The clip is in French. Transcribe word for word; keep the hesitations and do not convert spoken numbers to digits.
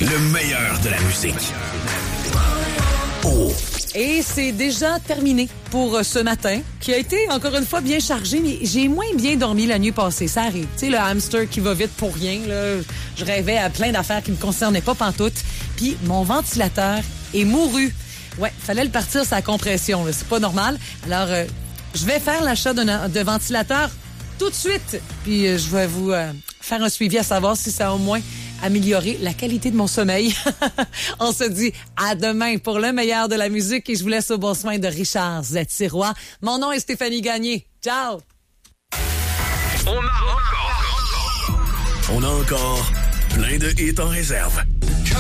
Le meilleur de la musique. Oh. Et c'est déjà terminé pour ce matin, qui a été encore une fois bien chargé, mais j'ai moins bien dormi la nuit passée. Ça arrive. Tu sais, le hamster qui va vite pour rien, là. Je rêvais à plein d'affaires qui me concernaient pas pantoute. Puis mon ventilateur est mouru. Ouais, fallait le partir sa compression, là. C'est pas normal. Alors, euh, je vais faire l'achat de, de ventilateur tout de suite. Puis euh, je vais vous euh, faire un suivi à savoir si ça a au moins amélioré la qualité de mon sommeil. On se dit à demain pour le meilleur de la musique et je vous laisse au bon soin de Richard Z-Sirois. Mon nom est Stéphanie Gagné. Ciao! On a encore... On a encore plein de hits en réserve.